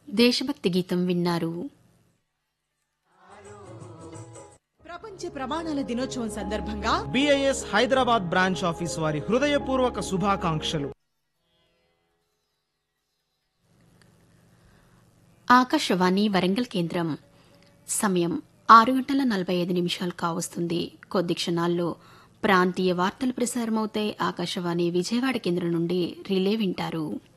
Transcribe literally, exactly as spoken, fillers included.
దేశభక్తి గీతం విన్నారు. ప్రపంచ ప్రమాణాల దినోత్సవం సందర్భంగా బిఐఎస్ హైదరాబాద్ బ్రాంచ్ ఆఫీస్ వారి హృదయపూర్వక శుభాకాంక్షలు. ఆకాశవాణి వరంగల్ కేంద్రం. సమయం ఆరు గంటల నలభై ఐదు నిమిషాలు కావస్తుంది. కొద్ది క్షణాల్లో ప్రాంతీయ వార్తలు ప్రసారమవుతాయి. ఆకాశవాణి విజయవాడ కేంద్రం నుండి రిలే వింటారు.